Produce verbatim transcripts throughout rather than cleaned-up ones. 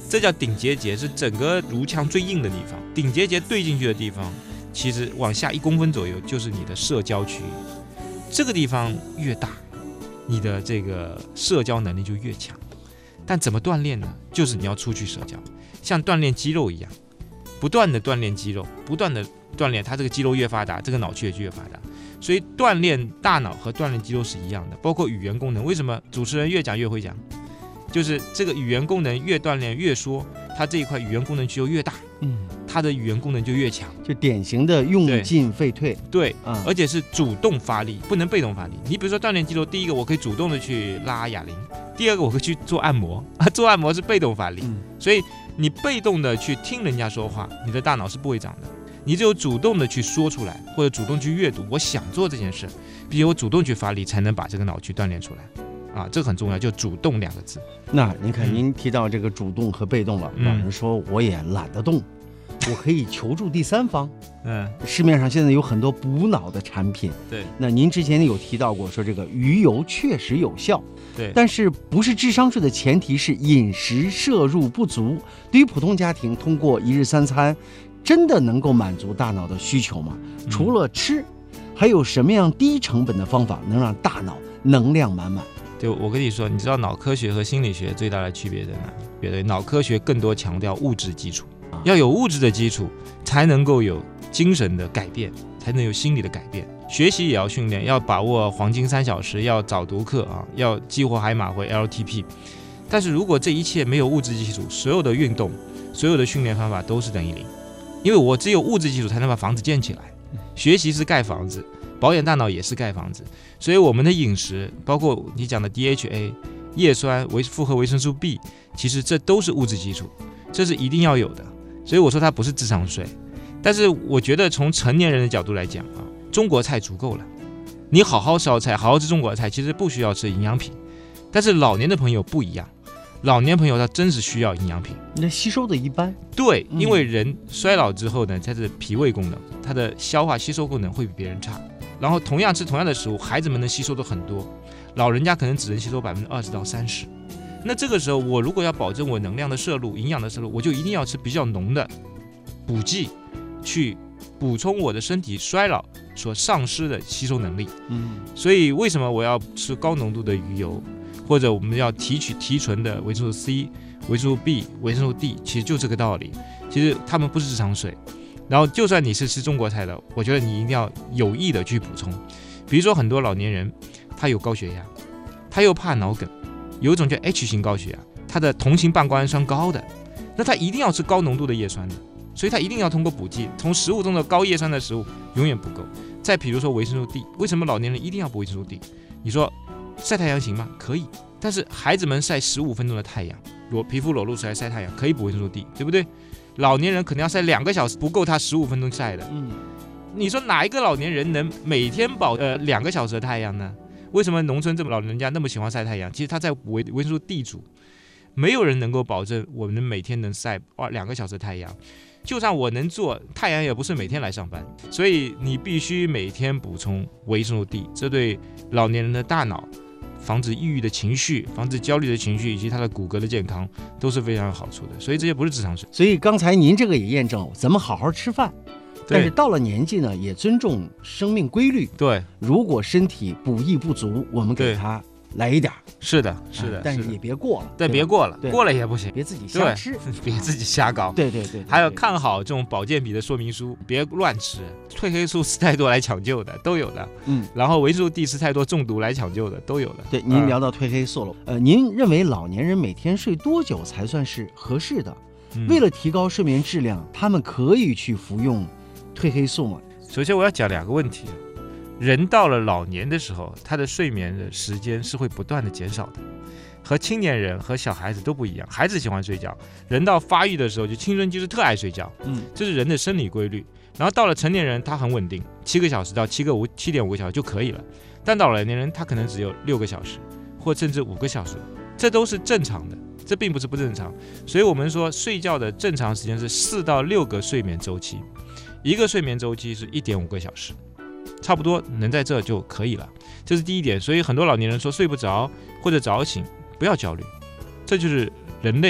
这叫顶结节，是整个颅腔最硬的地方。顶结节对进去的地方，其实往下一公分左右就是你的社交区域。这个地方越大，你的这个社交能力就越强。但怎么锻炼呢？就是你要出去社交，像锻炼肌肉一样，不断的锻炼肌肉，不断的锻炼，它这个肌肉越发达，这个脑区也就越发达。所以锻炼大脑和锻炼肌肉是一样的，包括语言功能。为什么主持人越讲越会讲？就是这个语言功能越锻炼越说，它这一块语言功能区就越大，嗯，它的语言功能就越强， 就典型的用进废退。 对，嗯、而且是主动发力，不能被动发力。你比如说锻炼肌肉，第一个我可以主动的去拉哑铃，第二个我可以去做按摩，做按摩是被动发力，嗯、所以你被动的去听人家说话，你的大脑是不会长的。你只有主动的去说出来，或者主动去阅读，我想做这件事，并且我主动去发力，才能把这个脑区锻炼出来。啊，这个很重要，就主动两个字。 那您看，您提到这个主动和被动了，老人说我也懒得动，我可以求助第三方。嗯，市面上现在有很多补脑的产品。 对， 那您之前有提到过，说这个鱼油确实有效。 对， 但是不是智商税的前提是饮食摄入不足。对于普通家庭，通过一日三餐，真的能够满足大脑的需求吗？嗯、除了吃，还有什么样低成本的方法能让大脑能量满满？ 就我跟你说，你知道脑科学和心理学最大的区别在哪？别的脑科学更多强调物质基础，要有物质的基础，才能够有精神的改变，才能有心理的改变。学习也要训练，要把握黄金三小时，要早读课啊，要激活海马回 L T P。但是如果这一切没有物质基础，所有的运动、所有的训练方法都是等于零，因为我只有物质基础才能把房子建起来。学习是盖房子，保养大脑也是盖房子，所以我们的饮食，包括你讲的 D H A、叶酸、维复合维生素 B， 其实这都是物质基础，这是一定要有的。所以我说它不是智商税，但是我觉得从成年人的角度来讲啊，中国菜足够了，你好好烧菜，好好吃中国菜，其实不需要吃营养品。但是老年的朋友不一样，老年朋友他真是需要营养品， 那吸收的一般。 对，因为人衰老之后呢，他的脾胃功能、他的消化吸收功能会比别人差。然后同样吃同样的食物，孩子们能吸收的很多，老人家可能只能吸收百分之二十到三十。那这个时候，我如果要保证我能量的摄入、营养的摄入，我就一定要吃比较浓的补剂，去补充我的身体衰老所丧失的吸收能力。嗯，所以为什么我要吃高浓度的鱼油，或者我们要提取提纯的维生素 C、维生素 B、维生素 D， 其实就这个道理。其实他们不是智商税。然后就算你是吃中国菜的，我觉得你一定要有意的去补充。比如说很多老年人他有高血压，他又怕脑梗，有一种叫 H 型高血压，他的同型半胱氨酸高的，那他一定要吃高浓度的叶酸的，所以他一定要通过补剂，从食物中的高叶酸的食物永远不够。再比如说维生素 D， 为什么老年人一定要补维生素 D？ 你说晒太阳行吗？可以，但是孩子们晒十五分钟的太阳，裸皮肤裸露出来晒太阳可以补维生素 D， 对不对？老年人可能要晒两个小时，不够他十五分钟晒的。嗯，你说哪一个老年人能每天保呃两个小时的太阳呢？为什么农村这么老人家那么喜欢晒太阳？其实他在维维生素 D 组，没有人能够保证我们每天能晒两个小时的太阳。就算我能做，太阳也不是每天来上班，所以你必须每天补充维生素 D， 这对老年人的大脑，防止抑郁的情绪，防止焦虑的情绪，以及他的骨骼的健康都是非常有好处的。所以这些不是智商税。 所以刚才您这个也验证了，咱们好好吃饭，但是到了年纪呢，也尊重生命规律。 对， 如果身体补益不足，我们给他来一点。 是的，是的， 啊、但是也别过了。 对，别过了，过了也不行， 别自己瞎吃， 别自己瞎搞。 对对 对, 对, 对。 还有看好这种保健品的说明书，别乱吃。褪黑素吃太多来抢救的都有的，嗯，然后维生素 D 吃太多中毒来抢救的都有的。 对，您聊到褪黑素了，呃，您认为老年人每天睡多久才算是合适的？嗯、为了提高睡眠质量，他们可以去服用褪黑素吗？ 首先我要讲两个问题。人到了老年的时候，他的睡眠的时间是会不断的减少的，和青年人和小孩子都不一样。孩子喜欢睡觉，人到发育的时候，就青春期是特爱睡觉，嗯，这是人的生理规律。然后到了成年人，他很稳定，七个小时到七个五七点五个小时就可以了。但到了老年人，他可能只有六个小时，或甚至五个小时，这都是正常的，这并不是不正常。所以我们说，睡觉的正常时间是四到六个睡眠周期，一个睡眠周期是一点五个小时。差不多能在这就可以了，这是第一点。所以很多老年人说睡不着或者早醒，不要焦虑，这就是人类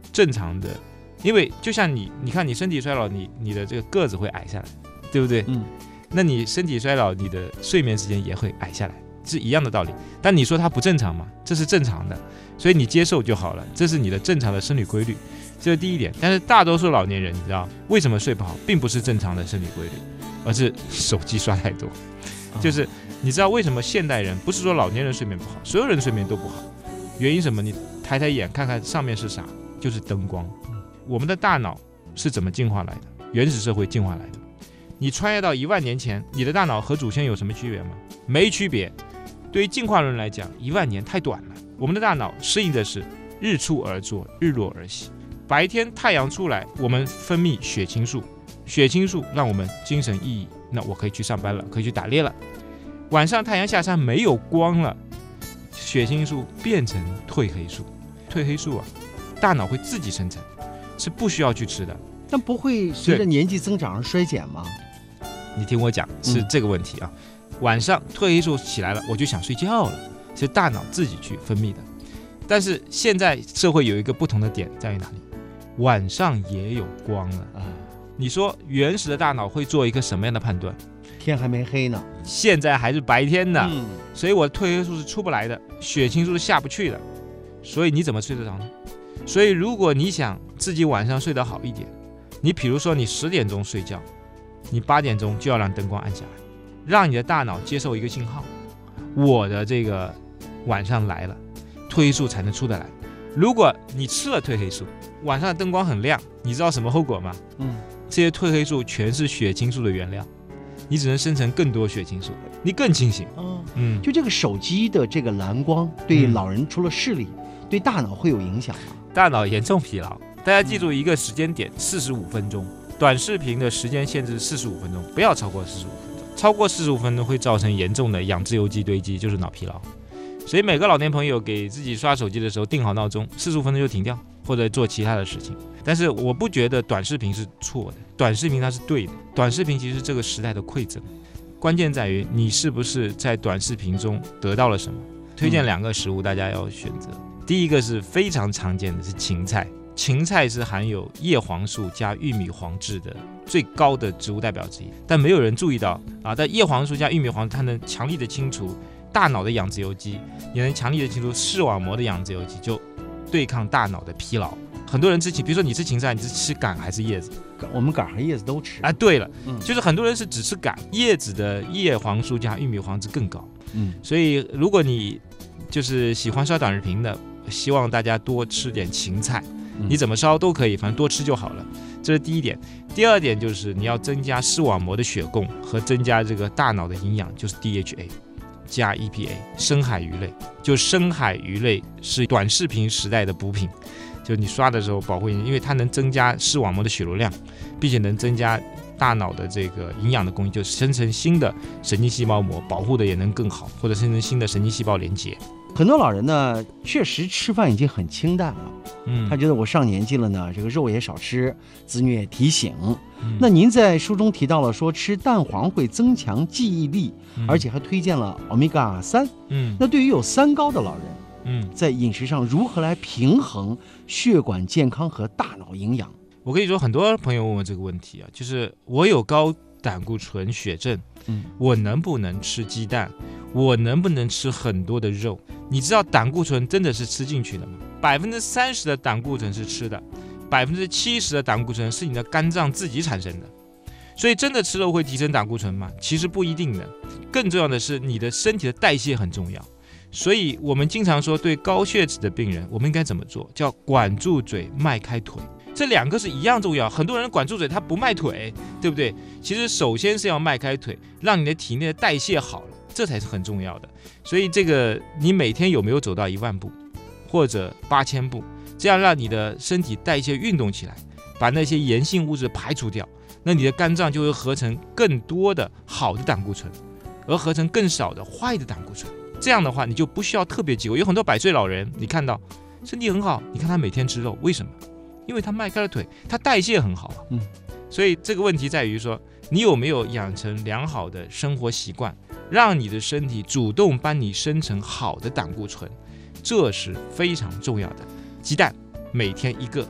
正常的，因为就像你，你看你身体衰老，你你的这个个子会矮下来，对不对？ 嗯， 那你身体衰老，你的睡眠时间也会矮下来，是一样的道理。但你说它不正常吗？这是正常的，所以你接受就好了，这是你的正常的生理规律，这是第一点。但是大多数老年人，你知道为什么睡不好，并不是正常的生理规律，而是手机刷太多。就是你知道为什么现代人不是说老年人睡眠不好，所有人睡眠都不好，原因什么？你抬抬眼看看上面是啥，就是灯光。我们的大脑是怎么进化来的？原始社会进化来的。你穿越到一万年前，你的大脑和祖先有什么区别吗？没区别。对于进化论来讲，一万年太短了。我们的大脑适应的是日出而作，日落而息。白天太阳出来，我们分泌血清素，血清素让我们精神奕奕，那我可以去上班了，可以去打猎了。晚上太阳下山没有光了，血清素变成褪黑素，褪黑素啊，大脑会自己生成，是不需要去吃的。 但不会随着年纪增长而衰减吗？ 你听我讲，是这个问题啊。嗯、晚上褪黑素起来了，我就想睡觉了，是大脑自己去分泌的。但是现在社会有一个不同的点在于哪里？晚上也有光了啊。你说原始的大脑会做一个什么样的判断？ 天还没黑呢， 现在还是白天呢， 嗯、 所以我的褪黑素是出不来的，血清素是下不去的，所以你怎么睡得着呢？所以如果你想自己晚上睡得好一点，你比如说你十点钟睡觉，你八点钟就要让灯光暗下来，让你的大脑接受一个信号，我的这个晚上来了，褪黑素才能出得来。如果你吃了褪黑素，晚上的灯光很亮，你知道什么后果吗？ 嗯， 这些褪黑素全是血清素的原料，你只能生成更多血清素，你更清醒。 哦， 嗯， 就这个手机的这个蓝光对老人除了视力，嗯、对大脑会有影响吗？ 大脑严重疲劳，大家记住一个时间点，四十五分钟。短视频的时间限制是四十五分钟，不要超过四十五分钟。超过四十五分钟会造成严重的氧自由基堆积，就是脑疲劳。所以每个老年朋友给自己刷手机的时候定好闹钟，四十五分钟就停掉，或者做其他的事情。但是我不觉得短视频是错的，短视频它是对的。短视频其实是这个时代的馈赠，关键在于你是不是在短视频中得到了什么。推荐两个食物，大家要选择。第一个是非常常见的是芹菜，芹菜是含有叶黄素加玉米黄质的最高的植物代表之一，但没有人注意到啊。但叶黄素加玉米黄，它能强力的清除大脑的氧自由基，也能强力的清除视网膜的氧自由基，就对抗大脑的疲劳。很多人吃芹，比如说你吃芹菜，你是吃杆还是叶子？ 我们杆和叶子都吃。 啊，对了， 嗯、 就是很多人是只吃杆，叶子的叶黄素加玉米黄质更高。 嗯， 所以如果你就是喜欢刷短视频的，希望大家多吃点芹菜。你怎么烧都可以，反正多吃就好了。这是第一点。第二点就是你要增加视网膜的血供和增加这个大脑的营养，就是 D H A 加 E P A。深海鱼类，就深海鱼类是短视频时代的补品，就你刷的时候保护你，因为它能增加视网膜的血流量，并且能增加大脑的这个营养的供应，就生成新的神经细胞膜，保护的也能更好，或者生成新的神经细胞连接。 很多老人呢，确实吃饭已经很清淡了。 嗯， 他觉得我上年纪了呢，这个肉也少吃，子女也提醒。嗯、那您在书中提到了说，吃蛋黄会增强记忆力，嗯、而且还推荐了欧米伽三。嗯，那对于有三高的老人，嗯，在饮食上如何来平衡血管健康和大脑营养？ 我可以说，很多朋友问我这个问题啊，就是我有高胆固醇血症，嗯，我能不能吃鸡蛋？我能不能吃很多的肉？你知道胆固醇真的是吃进去的吗？百分之三十的胆固醇是吃的，百分之七十的胆固醇是你的肝脏自己产生的。所以真的吃肉会提升胆固醇吗？其实不一定的。更重要的是你的身体的代谢很重要。所以我们经常说，对高血脂的病人，我们应该怎么做？叫管住嘴，迈开腿。这两个是一样重要。很多人管住嘴，他不迈腿，对不对？其实首先是要迈开腿，让你的体内的代谢好了，这才是很重要的。所以这个你每天有没有走到一万步，或者八千步，这样让你的身体代谢运动起来，把那些炎性物质排除掉，那你的肝脏就会合成更多的好的胆固醇，而合成更少的坏的胆固醇。这样的话，你就不需要特别忌口。有很多百岁老人，你看到身体很好，你看他每天吃肉，为什么？因为他迈开了腿，他代谢很好啊。嗯，所以这个问题在于说，你有没有养成良好的生活习惯，让你的身体主动帮你生成好的胆固醇，这是非常重要的。鸡蛋每天一个，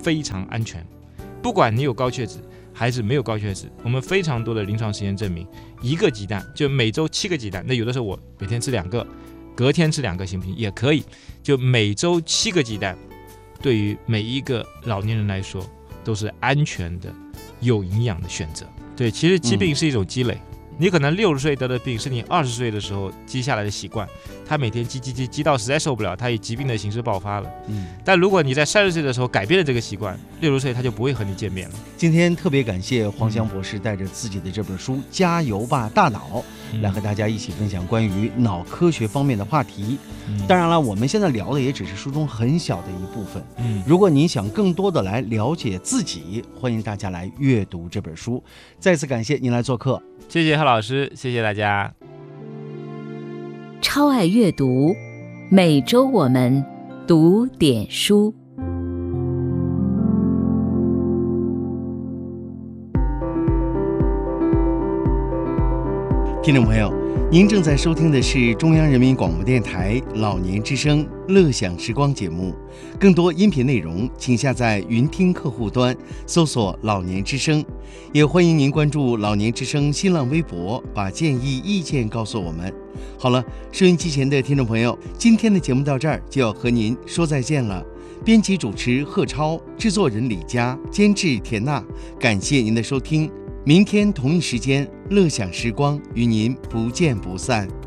非常安全。不管你有高血脂还是没有高血脂，我们非常多的临床实验证明，一个鸡蛋就每周七个鸡蛋，那有的时候我每天吃两个，隔天吃两个行不行？也可以，就每周七个鸡蛋，对于每一个老年人来说都是安全的、有营养的选择。对，其实疾病是一种积累。嗯，你可能六十岁得的病是你二十岁的时候积下来的习惯，他每天积积积积到实在受不了，他以疾病的形式爆发了。嗯，但如果你在三十岁的时候改变了这个习惯，六十岁他就不会和你见面了。 今天特别感谢黄湘博士带着自己的这本书《加油吧大脑》来和大家一起分享关于脑科学方面的话题。嗯，当然了，我们现在聊的也只是书中很小的一部分。嗯，如果您想更多的来了解自己，欢迎大家来阅读这本书。再次感谢您来做客。 谢谢何老师，谢谢大家。 超爱阅读，每周我们读点书。 听众朋友，您正在收听的是中央人民广播电台老年之声乐享时光节目。更多音频内容请下载云听客户端搜索老年之声，也欢迎您关注老年之声新浪微博，把建议意见告诉我们。好了，收音机前的听众朋友，今天的节目到这儿就要和您说再见了。编辑主持贺超，制作人李佳，监制田娜，感谢您的收听。明天同一时间，乐享时光与您不见不散。